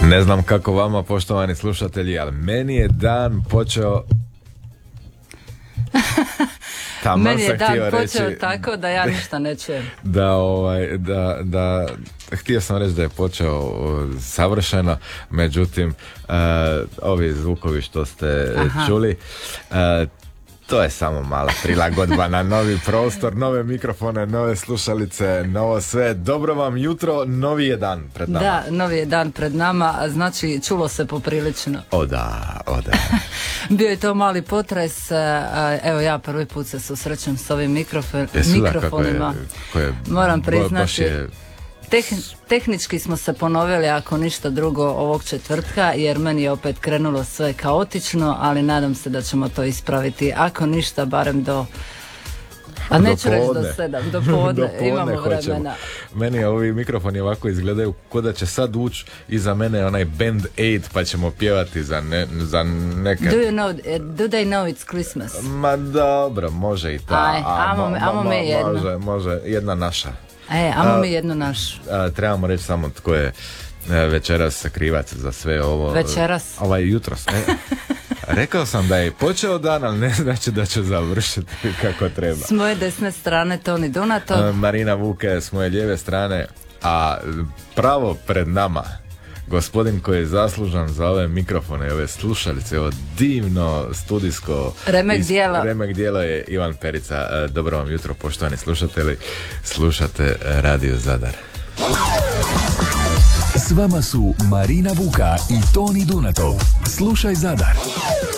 Ne znam kako vama, poštovani slušatelji, ali meni je dan počeo... Meni je dan počeo tako da ja ništa ne čujem. Htio sam reći da je počeo savršeno, međutim, ovi zvukovi što ste čuli, to je samo mala prilagodba na novi prostor, nove mikrofone, nove slušalice, novo sve. Dobro vam jutro, novi je dan pred nama. Da, novi je dan pred nama, znači čulo se poprilično. O da. Bio je to mali potres, evo ja prvi put se susrećem s ovim mikrofonima. Moram priznati, tehnički smo se ponovili, ako ništa drugo, ovog četvrtka, jer meni je opet krenulo sve kaotično, ali nadam se da ćemo to ispraviti, ako ništa, barem do... A neću reći do 7, do podne, imamo vremena. Meni ovi mikrofoni ovako izgledaju ko da će sad ući iza mene onaj Band Aid, pa ćemo pjevati za neke... Do they know it's Christmas? Ma dobro, može i ta. Amo me jedno. Može, jedna naša. Amo mi jednu našu. Trebamo reći samo tko je večeras krivac za sve ovo. Večeras? Jutros. Rekao sam da je počeo dan, ali ne znači da će završiti kako treba. S moje desne strane Toni Dunato. Marina Vuke s moje lijeve strane, a pravo pred nama gospodin koji je zaslužan za ove mikrofone i ove slušalice, ovo divno studijsko remek dijelo je Ivan Perica. Dobro vam jutro, poštovani slušatelji, slušate Radio Zadar. S vama su Marina Vuka i Toni Dunato. Slušaj Zadar.